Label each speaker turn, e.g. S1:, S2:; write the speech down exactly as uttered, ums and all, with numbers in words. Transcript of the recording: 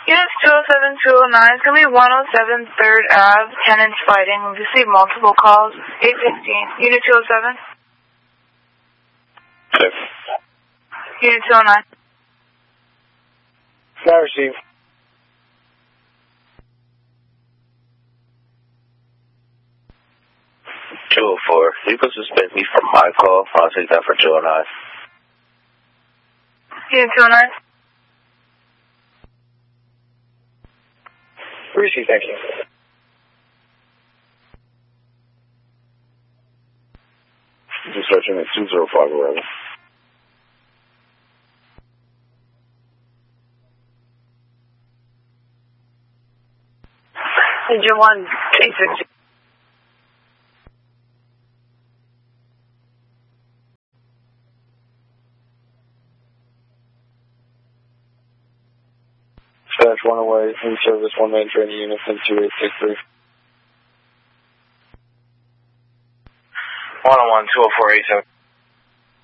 S1: Units two oh seven, two oh nine, it's going to be one oh seven third Avenue, tenants fighting. We've received multiple calls. eight fifteen, Unit two oh seven.
S2: Six.
S1: Unit two oh nine.
S2: Not received. two oh four, you can suspend me from my call. I'll take that for two oh nine.
S1: Unit two oh nine.
S2: Receive, thank you. Just searching at two oh five eleven.
S1: Engine one, eight sixty.
S2: Dispatch one away, in service, one man training unit, two eight six three. one oh one, two oh four eight seven.